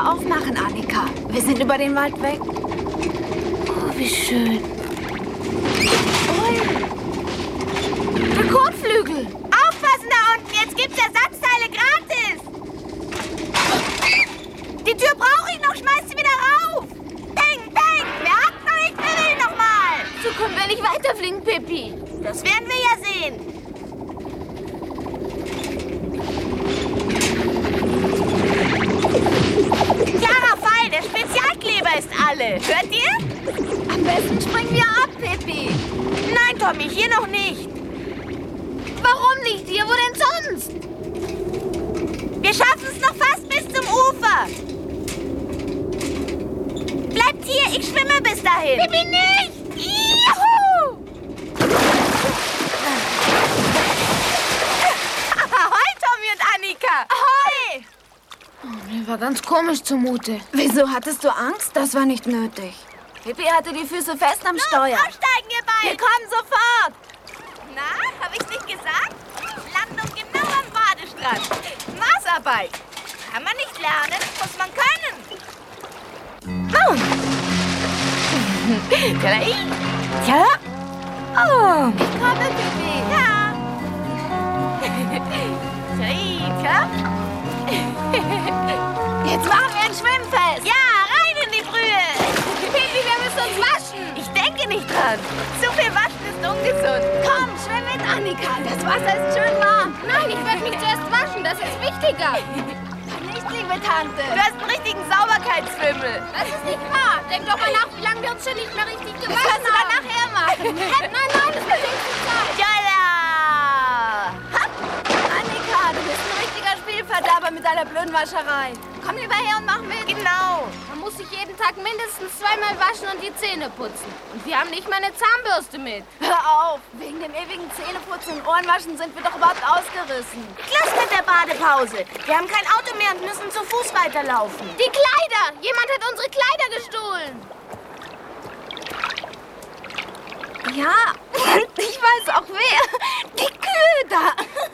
wieder aufmachen, Annika. Wir sind über den Wald weg. Oh, wie schön. Ui. Der Kotflügel. Aufpassen da unten, jetzt gibt's Ersatzteile gratis. Die Tür brauche ich noch, schmeiß sie wieder rauf. Peng, peng, wer hat noch nicht, wer will noch mal? So können wir nicht weiterfliegen, Pippi. Das werden wir ja sehen. Klarer Fall, der Spezialkleber ist alle. Hört ihr? Am besten springen wir ab, Pippi. Nein, Tommy, hier noch nicht. Warum nicht hier? Wo denn sonst? Wir schaffen es noch fast bis zum Ufer. Bleibt hier, ich schwimme bis dahin. Pippi nicht! Juhu! Ahoi, Tommy und Annika. Ahoi! Oh, mir war ganz komisch zumute. Wieso hattest du Angst? Das war nicht nötig. Pippi hatte die Füße fest am Steuer. Aussteigen, ihr beiden. Wir kommen sofort. Na, hab ich's nicht gesagt? Landung genau am Badestrand. Maßarbeit. Kann man nicht lernen, muss man können. Oh. Ja? Oh. Ich komme, Pippi. Ja. Tja. Jetzt machen wir ein Schwimmfest. Ja, rein in die Brühe. Pippi, wir müssen uns waschen. Ich denke nicht dran. Zu viel waschen ist ungesund. Komm, schwimm mit, Annika. Das Wasser ist schön warm. Nein, ich werde mich zuerst waschen. Das ist wichtiger. Nicht, liebe Tante. Du hast einen richtigen Sauberkeitsfimmel. Das ist nicht wahr. Denk doch mal nach, wie lange wir uns schon nicht mehr richtig gewaschen haben. Das kannst du dann nachher machen. Nein, das wird nicht Zeit. Jalla! Annika, du bist ein richtiger Spielverderber mit deiner blöden Wascherei. Komm lieber her und mach mit. Genau. Man muss sich jeden Tag mindestens 2-mal waschen und die Zähne putzen. Und wir haben nicht mal eine Zahnbürste mit. Hör auf. Wegen dem ewigen Zähneputzen und Ohrenwaschen sind wir doch überhaupt ausgerissen. Schluss mit der Badepause. Wir haben kein Auto mehr und müssen zu Fuß weiterlaufen. Die Kleider! Jemand hat unsere Kleider gestohlen. Ja, ich weiß auch wer. Die Kühe da.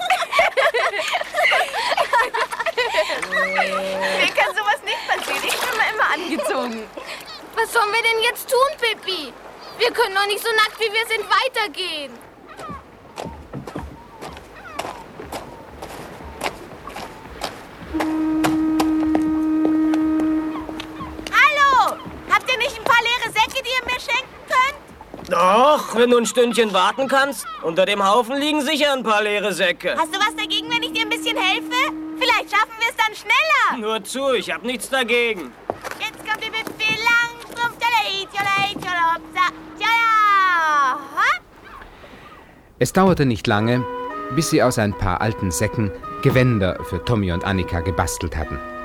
Mir kann sowas nicht passieren. Ich bin immer angezogen. Was sollen wir denn jetzt tun, Pippi? Wir können doch nicht so nackt, wie wir sind, weitergehen. Hallo! Habt ihr nicht ein paar leere Säcke, die ihr mir schenken könnt? Doch, wenn du ein Stündchen warten kannst. Unter dem Haufen liegen sicher ein paar leere Säcke. Hast du was dagegen, wenn ich dir ein bisschen helfe? Vielleicht schaffen wir es dann schneller. Nur zu, ich hab nichts dagegen. Jetzt kommt die Befehl Langstrumpf, tjala, hopp. Es dauerte nicht lange, bis sie aus ein paar alten Säcken Gewänder für Tommy und Annika gebastelt hatten.